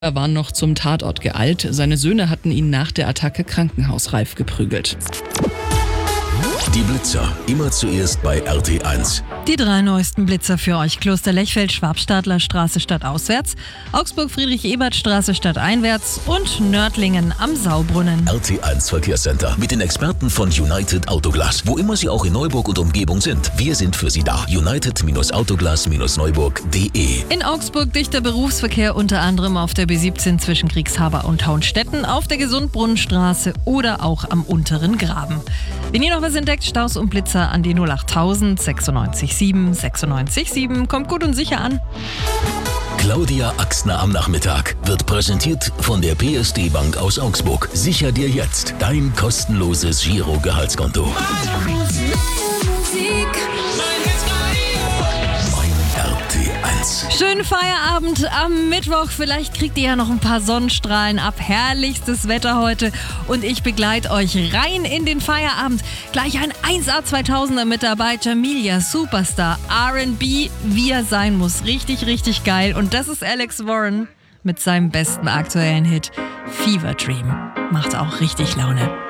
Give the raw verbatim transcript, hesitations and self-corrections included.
Er war noch zum Tatort geeilt. Seine Söhne hatten ihn nach der Attacke krankenhausreif geprügelt. Die Blitzer, immer zuerst bei R T eins. Die drei neuesten Blitzer für euch: Kloster-Lechfeld, Schwabstadler-Straße stadtauswärts, Augsburg-Friedrich-Ebert-Straße stadteinwärts und Nördlingen am Saubrunnen. R T eins Verkehrscenter mit den Experten von United Autoglas. Wo immer Sie auch in Neuburg und Umgebung sind, wir sind für Sie da. United Autoglas Neuburg punkt de. In Augsburg dichter Berufsverkehr, unter anderem auf der B siebzehn zwischen Kriegshaber und Hauenstetten, auf der Gesundbrunnenstraße oder auch am Unteren Graben. Wenn ihr noch was entdeckt, Staus und Blitzer an die null achttausend sechsundneunzig sieben sechsundneunzig sieben. Kommt gut und sicher an. Claudia Axtner am Nachmittag wird präsentiert von der P S D Bank aus Augsburg. Sicher dir jetzt dein kostenloses Giro-Gehaltskonto. Schönen Feierabend am Mittwoch. Vielleicht kriegt ihr ja noch ein paar Sonnenstrahlen ab. Herrlichstes Wetter heute. Und ich begleite euch rein in den Feierabend. Gleich ein eins A zweitausender mit dabei. Jamilia, Superstar, R and B, wie er sein muss. Richtig, richtig geil. Und das ist Alex Warren mit seinem besten aktuellen Hit Fever Dream. Macht auch richtig Laune.